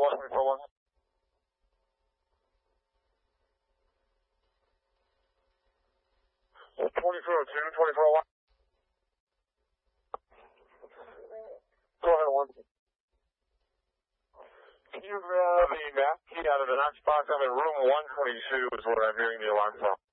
124.1. 2402, 2401. Go ahead, 1. Can you grab the map key out of the Knox box? I'm in room 122 is what I'm hearing the alarm from.